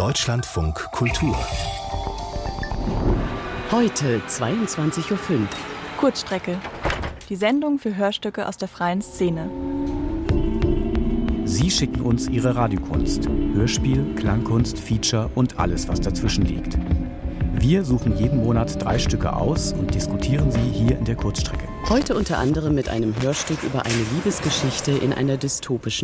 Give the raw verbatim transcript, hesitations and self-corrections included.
Deutschlandfunk Kultur. Heute zweiundzwanzig Uhr fünf. Kurzstrecke. Die Sendung für Hörstücke aus der freien Szene. Sie schicken uns Ihre Radiokunst, Hörspiel, Klangkunst, Feature und alles, was dazwischen liegt. Wir suchen jeden Monat drei Stücke aus und diskutieren sie hier in der Kurzstrecke. Heute unter anderem mit einem Hörstück über eine Liebesgeschichte in einer dystopischen